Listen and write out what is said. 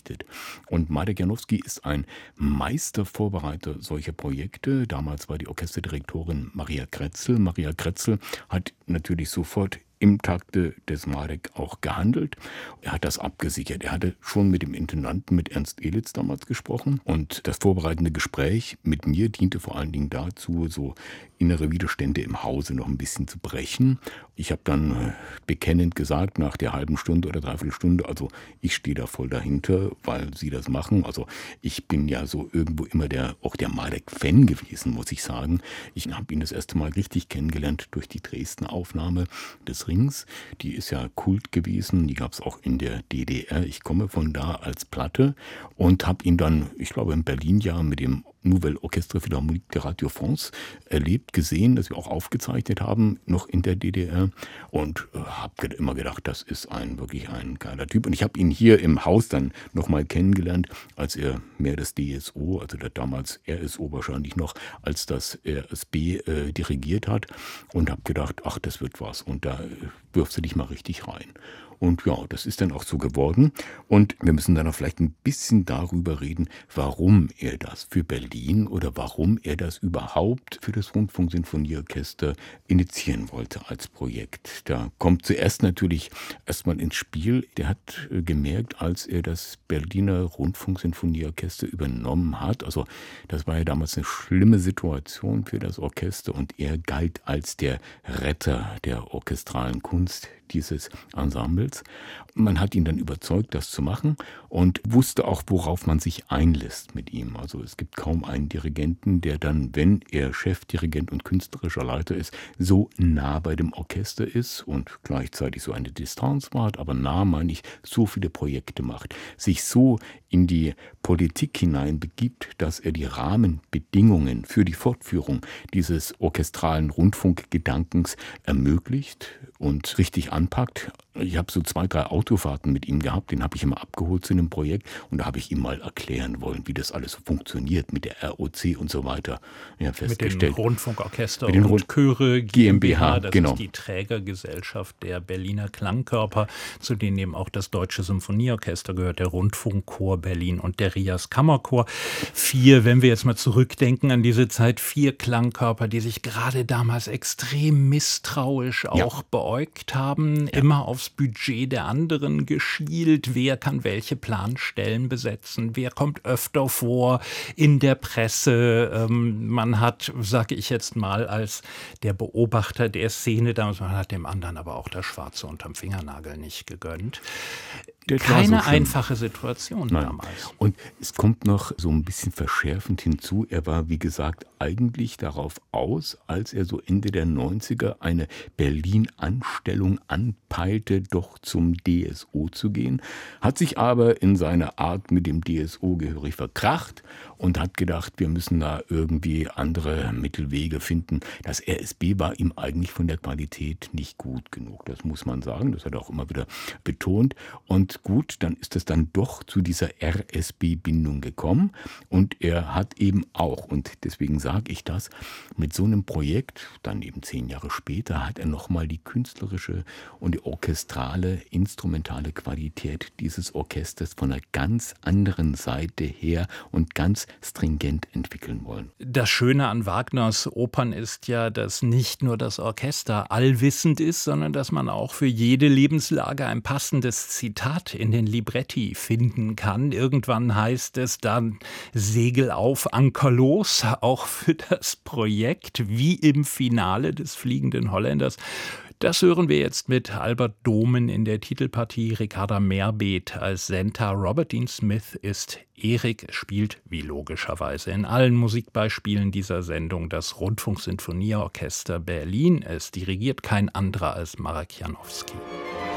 berichtet. Und Marek Janowski ist ein Meistervorbereiter solcher Projekte. Damals war die Orchesterdirektorin Maria Kretzel. Maria Kretzel hat natürlich sofort im Takte des Marek auch gehandelt. Er hat das abgesichert. Er hatte schon mit dem Intendanten, mit Ernst Elitz damals gesprochen. Und das vorbereitende Gespräch mit mir diente vor allen Dingen dazu, so innere Widerstände im Hause noch ein bisschen zu brechen. Ich habe dann bekennend gesagt, nach der halben Stunde oder Dreiviertelstunde, also ich stehe da voll dahinter, weil sie das machen. Also ich bin ja so irgendwo immer auch der Marek-Fan gewesen, muss ich sagen. Ich habe ihn das erste Mal richtig kennengelernt durch die Dresdner Aufnahme des Rings. Die ist ja Kult gewesen, die gab es auch in der DDR. Ich komme von da als Platte und habe ihn dann, ich glaube in Berlin ja mit dem Nouvelle Orchestre Philharmonique de Radio France erlebt, gesehen, dass wir auch aufgezeichnet haben, noch in der DDR und habe immer gedacht, das ist wirklich ein geiler Typ. Und ich habe ihn hier im Haus dann nochmal kennengelernt, als er mehr das DSO, also der damals RSO wahrscheinlich noch, als das RSB dirigiert hat und habe gedacht, ach, das wird was und da wirfst du dich mal richtig rein. Und ja, das ist dann auch so geworden. Und wir müssen dann auch vielleicht ein bisschen darüber reden, warum er das für Berlin oder warum er das überhaupt für das Rundfunksinfonieorchester initiieren wollte als Projekt. Da kommt zuerst natürlich erstmal ins Spiel. Der hat gemerkt, als er das Berliner Rundfunksinfonieorchester übernommen hat, also das war ja damals eine schlimme Situation für das Orchester und er galt als der Retter der orchestralen Kunst dieses Ensembles. Man hat ihn dann überzeugt, das zu machen und wusste auch, worauf man sich einlässt mit ihm. Also es gibt kaum einen Dirigenten, der dann, wenn er Chefdirigent und künstlerischer Leiter ist, so nah bei dem Orchester ist und gleichzeitig so eine Distanz wahrt, aber nah meine ich, so viele Projekte macht, sich so in die Politik hinein begibt, dass er die Rahmenbedingungen für die Fortführung dieses orchestralen Rundfunkgedankens ermöglicht und richtig anpackt. Ich habe so 2, 3 Autofahrten mit ihm gehabt, den habe ich immer abgeholt zu einem Projekt und da habe ich ihm mal erklären wollen, wie das alles so funktioniert mit der ROC und so weiter. Ich habe festgestellt, mit dem Rundfunkorchester mit den und Chöre GmbH, das genau. ist die Trägergesellschaft der Berliner Klangkörper, zu denen eben auch das Deutsche Symphonieorchester gehört, der Rundfunkchor Berlin und der Rias Kammerchor. 4, wenn wir jetzt mal zurückdenken an diese Zeit, 4 Klangkörper, die sich gerade damals extrem misstrauisch auch beäugt haben, immer aufs Budget der anderen geschielt, wer kann welche Planstellen besetzen, wer kommt öfter vor in der Presse. Man hat, sage ich jetzt mal, als der Beobachter der Szene damals, man hat dem anderen aber auch das Schwarze unterm Fingernagel nicht gegönnt. Keine einfache Situation damals. Und es kommt noch so ein bisschen verschärfend hinzu, er war, wie gesagt, eigentlich darauf aus, als er so Ende der 90er eine Berlin-Anstellung anpeilte, doch zum DSO zu gehen, hat sich aber in seiner Art mit dem DSO gehörig verkracht und hat gedacht, wir müssen da irgendwie andere Mittelwege finden. Das RSB war ihm eigentlich von der Qualität nicht gut genug, das muss man sagen, das hat er auch immer wieder betont. Und gut, dann ist es dann doch zu dieser RSB-Bindung gekommen und er hat eben auch, und deswegen sage ich das, mit so einem Projekt, dann eben 10 Jahre später, hat er nochmal die künstlerische und die orchestrale, instrumentale Qualität dieses Orchesters von einer ganz anderen Seite her und ganz stringent entwickeln wollen. Das Schöne an Wagners Opern ist ja, dass nicht nur das Orchester allwissend ist, sondern dass man auch für jede Lebenslage ein passendes Zitat in den Libretti finden kann. Irgendwann heißt es dann Segel auf, Anker los, auch für das Projekt, wie im Finale des Fliegenden Holländers. Das hören wir jetzt mit Albert Domen in der Titelpartie, Ricarda Meerbeet als Senta. Robert Dean Smith ist Erik, spielt, wie logischerweise in allen Musikbeispielen dieser Sendung, das Rundfunksinfonieorchester Berlin. Es dirigiert kein anderer als Marek Janowski.